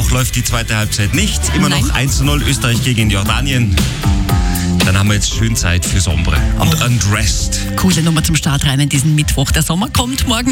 Noch läuft die zweite Halbzeit nicht. Immer Nein. noch 1:0 Österreich gegen Jordanien. Dann haben wir jetzt schön Zeit für Sombre und Undressed. Coole Nummer zum Start rein in diesen Mittwoch. Der Sommer kommt morgen.